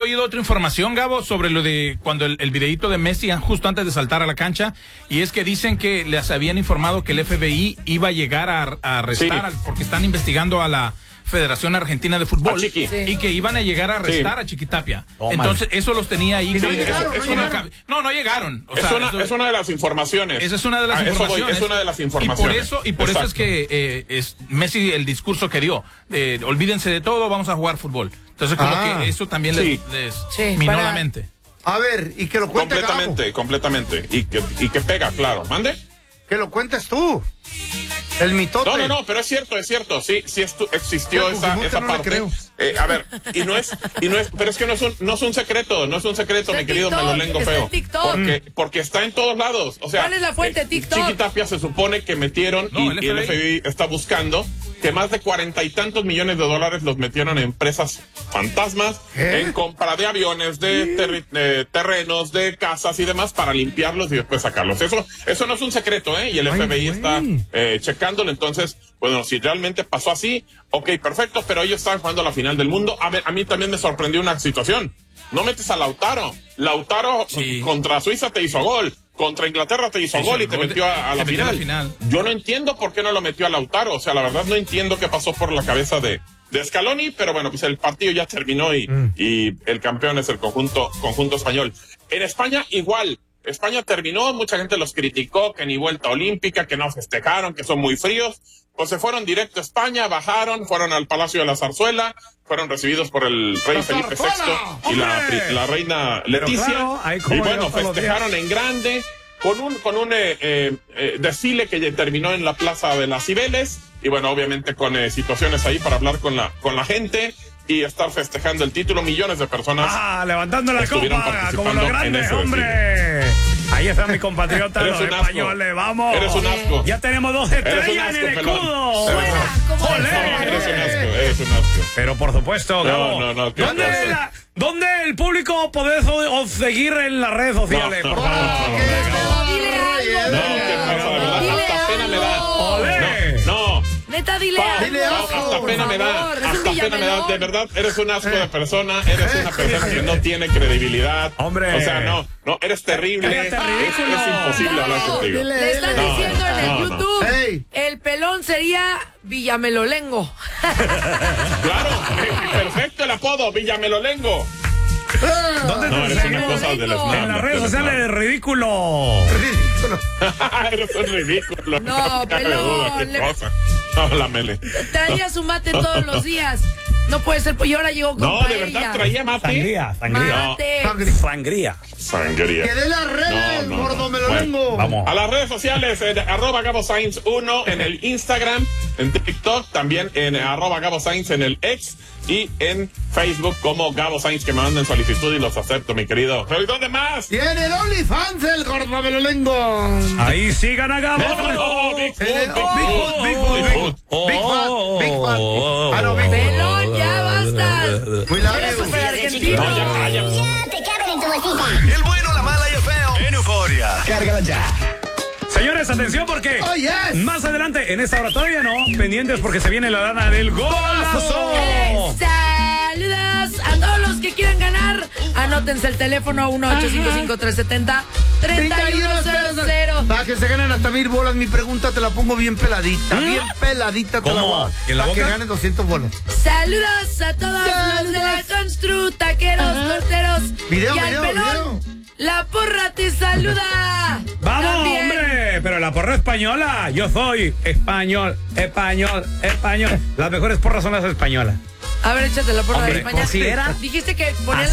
oído otra información, Gabo, sobre lo de cuando el videíto de Messi justo antes de saltar a la cancha, y es que dicen que les habían informado que el FBI iba a llegar a arrestar, porque están investigando a la Federación Argentina de Fútbol y que iban a llegar a arrestar a Chiquitapia. Entonces, eso los tenía ahí. No llegaron. O sea, es una de las informaciones. Esa es una de las informaciones. Es una de las informaciones. Y por eso es que es Messi el discurso que dio. Olvídense de todo, vamos a jugar fútbol. Entonces, como que eso también les minó la mente. A ver, y que lo cuente Completamente. Y que pega, claro. ¿Mande? Que lo cuentes tú. El mitote. No, pero es cierto. Sí, existió esa parte. A ver, pero es que no es un secreto, mi querido Melolengo feo. Porque está en todos lados. O sea, ¿cuál es la fuente? TikTok. Chiquitapia se supone que metieron y el FBI está buscando que más de 40 y tantos millones de dólares los metieron en empresas fantasmas, en compra de aviones, de terrenos, de casas y demás para limpiarlos y después sacarlos. Eso no es un secreto, y el FBI está checándolo. Entonces, bueno, si realmente pasó así, ok, perfecto, pero ellos estaban jugando la final del mundo. A ver, a mí también me sorprendió una situación. No metes a Lautaro contra Suiza te hizo gol, contra Inglaterra te hizo gol y te metió a la final. Yo no entiendo por qué no lo metió a Lautaro. O sea, la verdad no entiendo qué pasó por la cabeza de Scaloni, pero bueno, pues el partido ya terminó y el campeón es el conjunto español. En España igual. España terminó, mucha gente los criticó, que ni vuelta olímpica, que no festejaron, que son muy fríos. Pues se fueron directo a España, bajaron, fueron al Palacio de la Zarzuela, fueron recibidos por el rey Felipe VI y la reina Leticia. Y bueno, festejaron en grande con un desfile que terminó en la Plaza de las Cibeles. Y bueno, obviamente con situaciones ahí para hablar con la gente y estar festejando el título. Millones de personas levantando la copa como los grandes, hombre. Ahí están mis compatriotas, los españoles, vamos. Eres un asco. Ya tenemos 2 estrellas en el escudo. Eres un asco. Pero por supuesto, Gabo, no. ¿Dónde el público puede seguir en las redes sociales? Por favor. Dile algo. Hasta pena me da. No. Neta, dile algo. Hasta pena me da. De verdad, eres un asco de persona. Eres una persona que no tiene credibilidad. Hombre. O sea, no, eres terrible. Es imposible hablar contigo. Le están diciendo en el YouTube, el pelón sería Villamelolengo. Claro, perfecto el apodo, Villamelolengo. ¿Dónde no, eres una cosa del snap. En las redes sociales, ridículo. Eres un ridículo. No, pelón. La Mele. Traía su mate todos los días. No puede ser, pues y ahora llegó con No, de verdad, traía mate. Sangría. Que de las redes, gordo Melolengo. Vamos. A las redes sociales, @GaboSainz1 en el Instagram, en TikTok, también en @GaboSainz en el X y en Facebook como Gabo Sainz, que me manden solicitud y los acepto, mi querido. ¿Pero y dónde más? Tiene el OnlyFans el gordo Melolengo. Ahí sigan a Gabo. Pelón, ya basta. Eres súper argentino. Ya. Te caben en tu bolsita. El bueno, la mala y el feo. En Euforia. Cárgala ya. Señores, atención porque más adelante, en esta hora todavía no, pendientes porque se viene la lana del golazo. Saludos a todos los que quieran ganar. Anótense el teléfono 1-855-370-3100. Para que se ganen hasta 1000 bolas, mi pregunta te la pongo bien peladita. Bien peladita te la voy a dar. Para que ganes 200 bolas. Saludos a todos los de la Constru, taqueros, porteros. Y al pelón. La porra te saluda. Vamos, también. hombre, pero la porra española. Yo soy español. Las mejores porras son las españolas. A ver, échate la porra de España. ¿considera? Dijiste que ponías